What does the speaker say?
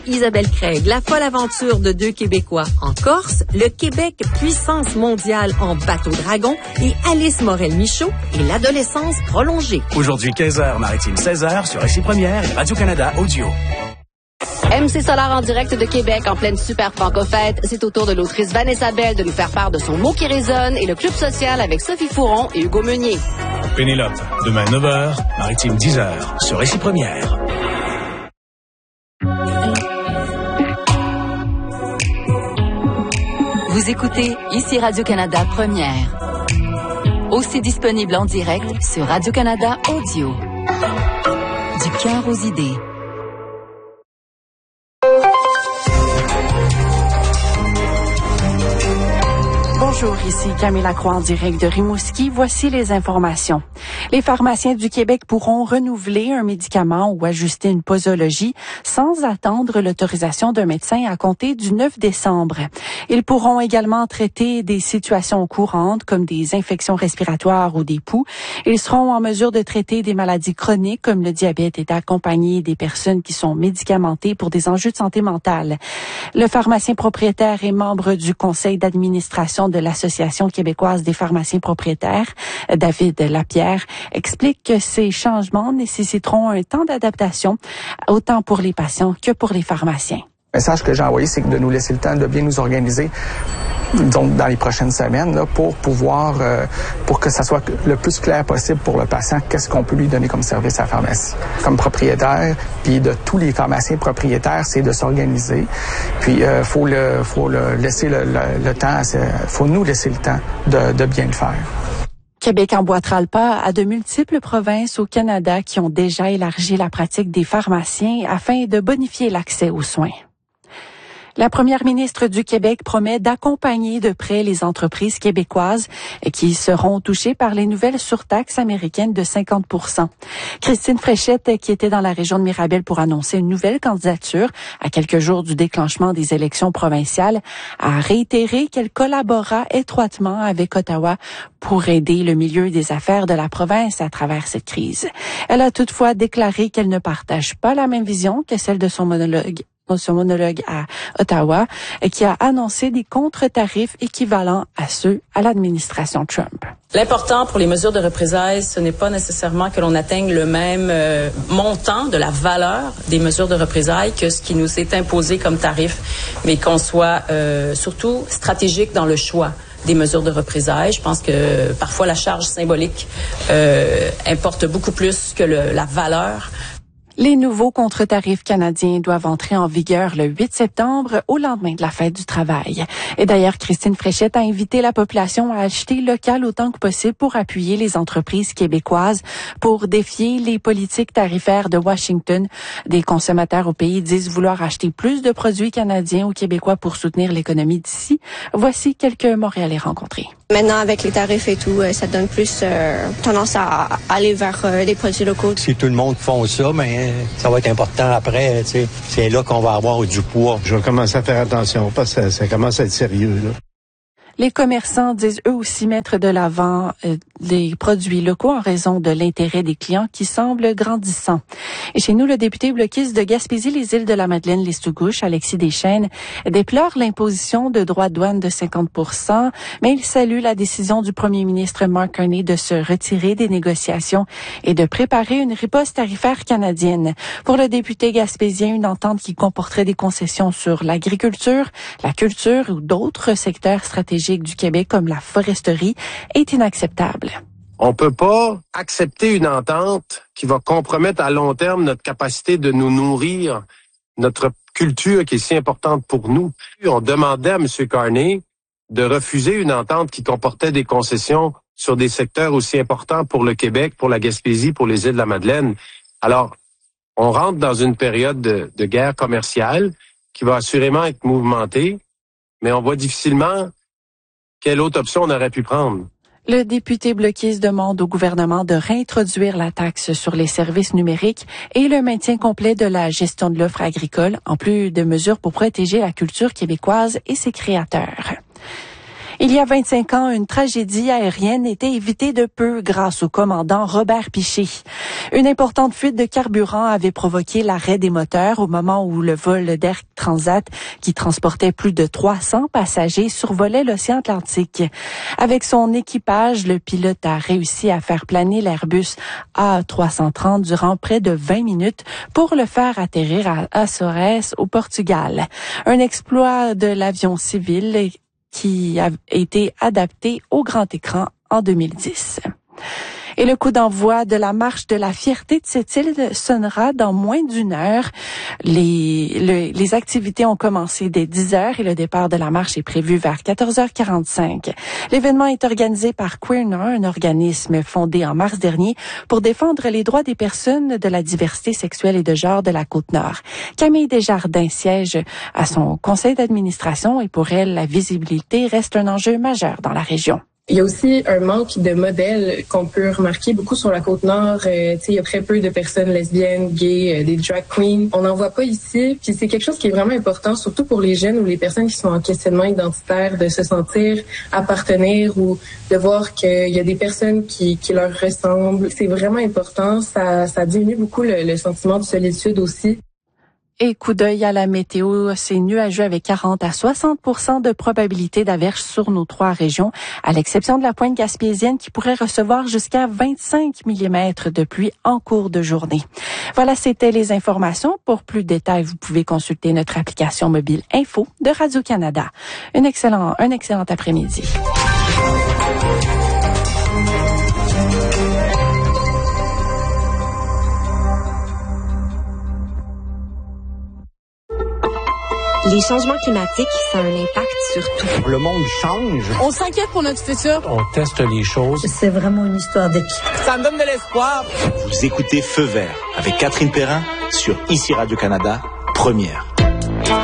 Isabelle Craig, la folle aventure de deux Québécois en Corse, le Québec puissance mondiale en bateau-dragon et Alice Morel-Michaud et l'adolescence prolongée. Aujourd'hui 15h, Maritime 16h sur Récit Première et Radio-Canada Audio. MC Solar en direct de Québec en pleine super franco-fête. C'est au tour de l'autrice Vanessa Bell de nous faire part de son mot qui résonne et le Club social avec Sophie Fouron et Hugo Meunier. Pénélope, demain 9h, Maritime 10h sur Récit Première. Vous écoutez ici Radio-Canada Première. Aussi disponible en direct sur Radio-Canada Audio. Du cœur aux idées. Bonjour, ici Camille Lacroix en direct de Rimouski. Voici les informations. Les pharmaciens du Québec pourront renouveler un médicament ou ajuster une posologie sans attendre l'autorisation d'un médecin à compter du 9 décembre. Ils pourront également traiter des situations courantes comme des infections respiratoires ou des poux. Ils seront en mesure de traiter des maladies chroniques comme le diabète et d'accompagner des personnes qui sont médicamentées pour des enjeux de santé mentale. Le pharmacien propriétaire est membre du conseil d'administration de l'Association québécoise des pharmaciens propriétaires, David Lapierre, explique que ces changements nécessiteront un temps d'adaptation, autant pour les patients que pour les pharmaciens. Le message que j'ai envoyé, c'est de nous laisser le temps de bien nous organiser donc dans les prochaines semaines là, pour pouvoir, pour que ça soit le plus clair possible pour le patient, qu'est-ce qu'on peut lui donner comme service à la pharmacie. Comme propriétaire, puis de tous les pharmaciens propriétaires, c'est de s'organiser. Puis faut laisser le temps, faut nous laisser le temps de bien le faire. Québec emboîtera le pas à de multiples provinces au Canada qui ont déjà élargi la pratique des pharmaciens afin de bonifier l'accès aux soins. La première ministre du Québec promet d'accompagner de près les entreprises québécoises qui seront touchées par les nouvelles surtaxes américaines de 50%. Christine Fréchette, qui était dans la région de Mirabel pour annoncer une nouvelle candidature à quelques jours du déclenchement des élections provinciales, a réitéré qu'elle collabora étroitement avec Ottawa pour aider le milieu des affaires de la province à travers cette crise. Elle a toutefois déclaré qu'elle ne partage pas la même vision que celle de son monologue à Ottawa, qui a annoncé des contre-tarifs équivalents à ceux à l'administration Trump. L'important pour les mesures de représailles, ce n'est pas nécessairement que l'on atteigne le même montant de la valeur des mesures de représailles que ce qui nous est imposé comme tarif, mais qu'on soit surtout stratégique dans le choix des mesures de représailles. Je pense que parfois la charge symbolique importe beaucoup plus que la valeur. Les nouveaux contre-tarifs canadiens doivent entrer en vigueur le 8 septembre, au lendemain de la fête du travail. Et d'ailleurs, Christine Fréchette a invité la population à acheter local autant que possible pour appuyer les entreprises québécoises pour défier les politiques tarifaires de Washington. Des consommateurs au pays disent vouloir acheter plus de produits canadiens ou québécois pour soutenir l'économie d'ici. Voici quelques Montréalais rencontrés. Maintenant, avec les tarifs et tout, ça donne plus tendance à aller vers les produits locaux. Si tout le monde fait ça, mais ça va être important après. C'est là qu'on va avoir du poids. Je vais commencer à faire attention parce que ça commence à être sérieux, là. Les commerçants disent eux aussi mettre de l'avant les produits locaux en raison de l'intérêt des clients qui semble grandissant. Et chez nous, le député bloquiste de Gaspésie-les-Îles-de-la-Madeleine, Listugouche, Alexis Deschênes, déplore l'imposition de droits de douane de 50%, mais il salue la décision du premier ministre Mark Carney de se retirer des négociations et de préparer une riposte tarifaire canadienne. Pour le député gaspésien, une entente qui comporterait des concessions sur l'agriculture, la culture ou d'autres secteurs stratégiques du Québec comme la foresterie est inacceptable. On peut pas accepter une entente qui va compromettre à long terme notre capacité de nous nourrir, notre culture qui est si importante pour nous. On demandait à M. Carney de refuser une entente qui comportait des concessions sur des secteurs aussi importants pour le Québec, pour la Gaspésie, pour les Îles-de-la-Madeleine. Alors, on rentre dans une période de guerre commerciale qui va assurément être mouvementée, mais on voit difficilement quelle autre option on aurait pu prendre. Le député bloquiste demande au gouvernement de réintroduire la taxe sur les services numériques et le maintien complet de la gestion de l'offre agricole, en plus de mesures pour protéger la culture québécoise et ses créateurs. Il y a 25 ans, une tragédie aérienne était évitée de peu grâce au commandant Robert Piché. Une importante fuite de carburant avait provoqué l'arrêt des moteurs au moment où le vol d'Air Transat, qui transportait plus de 300 passagers, survolait l'océan Atlantique. Avec son équipage, le pilote a réussi à faire planer l'Airbus A330 durant près de 20 minutes pour le faire atterrir à Açores, au Portugal. Un exploit de l'avion civil qui a été adapté au grand écran en 2010. Et le coup d'envoi de la marche de la fierté de cette île sonnera dans moins d'une heure. Les activités ont commencé dès 10 heures et le départ de la marche est prévu vers 14h45. L'événement est organisé par Queer-Nord, un organisme fondé en mars dernier pour défendre les droits des personnes de la diversité sexuelle et de genre de la Côte-Nord. Camille Desjardins siège à son conseil d'administration et pour elle, la visibilité reste un enjeu majeur dans la région. Il y a aussi un manque de modèles qu'on peut remarquer beaucoup sur la Côte-Nord. Il y a très peu de personnes lesbiennes, gays, des drag queens. On n'en voit pas ici. Puis c'est quelque chose qui est vraiment important, surtout pour les jeunes ou les personnes qui sont en questionnement identitaire, de se sentir appartenir ou de voir qu'il y a des personnes qui leur ressemblent. C'est vraiment important. Ça diminue beaucoup le sentiment de solitude aussi. Et coup d'œil à la météo, c'est nuageux avec 40 à 60% de probabilité d'averse sur nos 3 régions, à l'exception de la pointe gaspésienne qui pourrait recevoir jusqu'à 25 mm de pluie en cours de journée. Voilà, c'était les informations. Pour plus de détails, vous pouvez consulter notre application mobile Info de Radio-Canada. Un excellent après-midi. Les changements climatiques, ça a un impact sur tout. Le monde change. On s'inquiète pour notre futur. On teste les choses. C'est vraiment une histoire d'équipe. Ça me donne de l'espoir. Vous écoutez Feu vert avec Catherine Perrin sur ICI Radio-Canada, première.